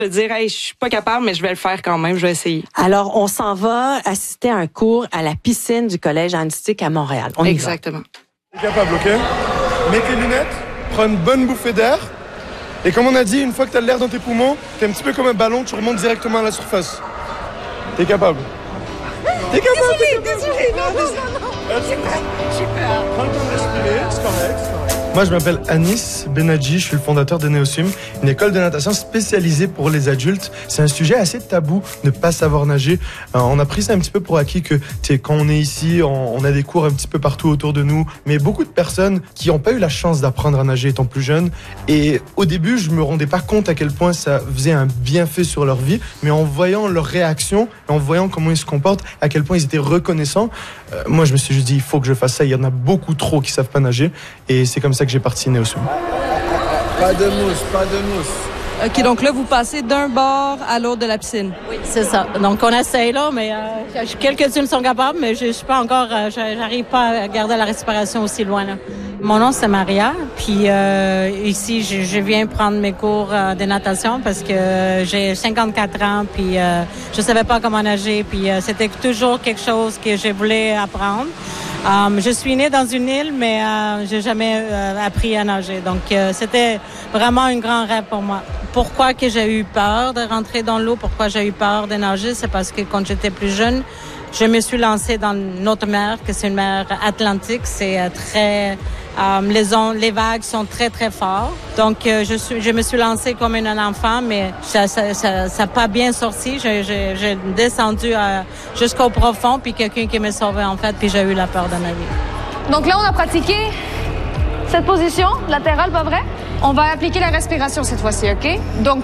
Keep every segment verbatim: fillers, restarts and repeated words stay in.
de dire, hey, je suis pas capable, mais je vais le faire quand même, je vais essayer. Alors, on s'en va assister à un cours à la piscine du Collège Antique à Montréal. On Exactement. T'es capable, OK? Mets tes lunettes, prends une bonne bouffée d'air. Et comme on a dit, une fois que t'as l'air dans tes poumons, t'es un petit peu comme un ballon, tu remontes directement à la surface. T'es capable. T'es capable, Désolée, désolée, non, non, non, non. Super, super. Prends le temps de respirer, c'est correct. Moi, je m'appelle Anis Benadji, je suis le fondateur de Neosum, une école de natation spécialisée pour les adultes. C'est un sujet assez tabou de pas savoir nager. Euh, on a pris ça un petit peu pour acquis que quand on est ici, on, on a des cours un petit peu partout autour de nous, mais beaucoup de personnes qui n'ont pas eu la chance d'apprendre à nager étant plus jeunes. Et au début, je me rendais pas compte à quel point ça faisait un bienfait sur leur vie, mais en voyant leurs réactions, en voyant comment ils se comportent, à quel point ils étaient reconnaissants, euh, moi, je me suis juste dit, il faut que je fasse ça. Il y en a beaucoup trop qui savent pas nager, et c'est comme ça que j'ai parti Neosum. Pas de mousse, pas de mousse. OK, donc là, vous passez d'un bord à l'autre de la piscine. Oui, c'est ça. Donc, on essaye, là, mais euh, quelques-unes sont capables, mais je suis pas encore, euh, j'arrive pas à garder la respiration aussi loin, là. Mon nom, c'est Maria, puis euh, ici, je, je viens prendre mes cours euh, de natation parce que j'ai cinquante-quatre ans, puis euh, je savais pas comment nager, puis euh, c'était toujours quelque chose que je voulais apprendre. Um, je suis née dans une île, mais euh, j'ai jamais euh, appris à nager. Donc, euh, c'était vraiment un grand rêve pour moi. Pourquoi que j'ai eu peur de rentrer dans l'eau? Pourquoi j'ai eu peur de nager? C'est parce que quand j'étais plus jeune, je me suis lancée dans notre mer, que c'est une mer Atlantique. C'est euh, très... Euh, les, on, les vagues sont très, très fortes. Donc, euh, je, suis, je me suis lancée comme un enfant, mais ça n'a ça, ça, ça pas bien sorti. J'ai, j'ai, j'ai descendu euh, jusqu'au profond, puis quelqu'un qui m'a sauvé, en fait, puis j'ai eu la peur de ma vie. Donc là, on a pratiqué cette position latérale, pas vrai? On va appliquer la respiration cette fois-ci, OK? Donc,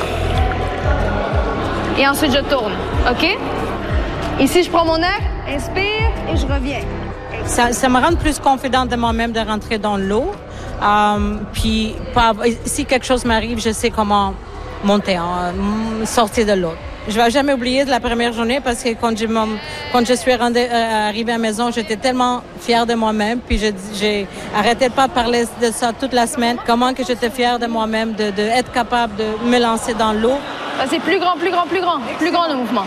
et ensuite, je tourne, OK? Ici, je prends mon air, inspire, et je reviens. Ça, ça me rend plus confidente de moi-même de rentrer dans l'eau. Um, puis, pas, si quelque chose m'arrive, je sais comment monter, hein, sortir de l'eau. Je vais jamais oublier de la première journée parce que quand je, quand je suis rendue, euh, arrivée à la maison, j'étais tellement fière de moi-même. Puis je, j'ai arrêté de pas parler de ça toute la semaine. Comment que j'étais fière de moi-même, de, de être capable de me lancer dans l'eau. C'est plus grand, plus grand, plus grand, plus grand le mouvement.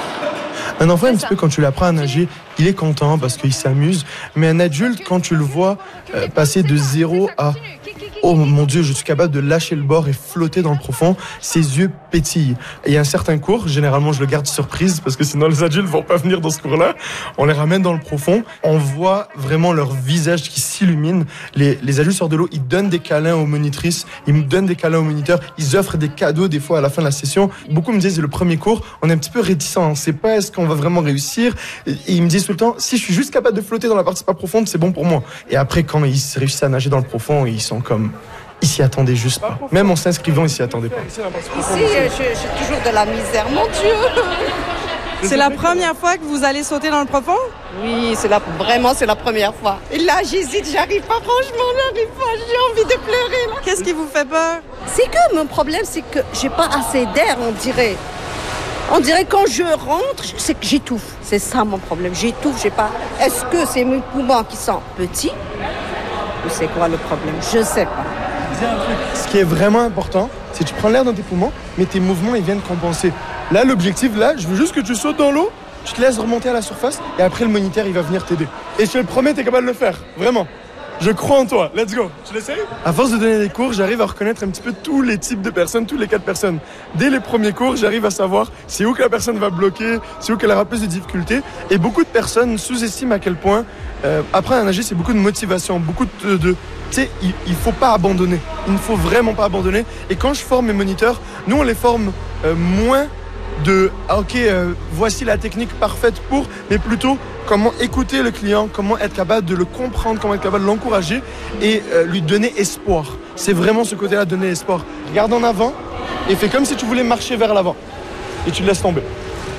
Un enfant, un petit peu, quand tu l'apprends à nager, il est content parce qu'il s'amuse. Mais un adulte, quand tu le vois euh, passer de zéro à « Oh mon Dieu, je suis capable de lâcher le bord et flotter dans le profond », ses yeux pétillent. Il y a un certain cours, généralement je le garde surprise parce que sinon les adultes vont pas venir dans ce cours-là. On les ramène dans le profond, on voit vraiment leur visage qui s'illumine. Les, les adultes sortent de l'eau, ils donnent des câlins aux monitrices, ils me donnent des câlins aux moniteurs, ils offrent des cadeaux des fois à la fin de la session. Beaucoup me disent, c'est le premier cours, on est un petit peu réticents, on ne sait pas est-ce qu'on va vraiment réussir. Et ils me disent tout le temps, si je suis juste capable de flotter dans la partie pas profonde, c'est bon pour moi. Et après, quand ils réussissent à nager dans le profond, ils sont comme... Ils s'y attendaient juste pas. Même en s'inscrivant, ils s'y attendaient pas. Ici, j'ai toujours de la misère, mon Dieu. C'est la première fois que vous allez sauter dans le profond? Oui, c'est la, vraiment, c'est la première fois. Et là, j'hésite, j'arrive pas, franchement, j'arrive pas, j'ai envie de pleurer, là. Qu'est-ce qui vous fait peur? C'est que mon problème, c'est que j'ai pas assez d'air, on dirait. On dirait quand je rentre, c'est que j'étouffe. C'est ça mon problème, j'étouffe, j'ai pas... Est-ce que c'est mes poumons qui sont petits? Ou c'est quoi le problème? Je sais pas. Ce qui est vraiment important, c'est que tu prends l'air dans tes poumons, mais tes mouvements, ils viennent compenser. Là, l'objectif, là, je veux juste que tu sautes dans l'eau, tu te laisses remonter à la surface, et après, le moniteur, il va venir t'aider. Et je te le promets, t'es capable de le faire. Vraiment. Je crois en toi. Let's go. Tu l'essayes? À force de donner des cours, j'arrive à reconnaître un petit peu tous les types de personnes, tous les cas de personnes. Dès les premiers cours, j'arrive à savoir c'est où que la personne va bloquer, c'est où qu'elle aura plus de difficultés. Et beaucoup de personnes sous-estiment à quel point euh, apprendre à nager, c'est beaucoup de motivation, beaucoup de... de tu sais, il, il faut pas abandonner. Il ne faut vraiment pas abandonner. Et quand je forme mes moniteurs, nous, on les forme euh, moins de ah, « Ok, euh, voici la technique parfaite pour », mais plutôt comment écouter le client, comment être capable de le comprendre, comment être capable de l'encourager et euh, lui donner espoir. C'est vraiment ce côté-là, donner espoir. Regarde en avant et fais comme si tu voulais marcher vers l'avant. Et tu le laisses tomber.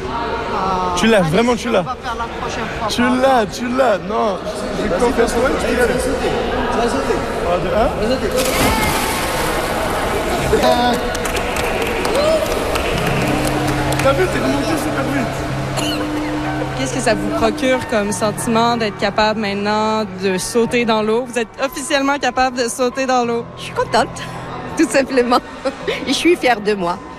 Ah, tu l'as, vraiment tu l'as. Tu l'as, tu l'as. Non, j'ai confiance en toi, tu vas sauter. Tu vas sauter. trois, deux, un. Tu vas sauter. T'as vu, t'es remonté super vite. Qu'est-ce que ça vous procure comme sentiment d'être capable maintenant de sauter dans l'eau? Vous êtes officiellement capable de sauter dans l'eau. Je suis contente, tout simplement. Et je suis fière de moi.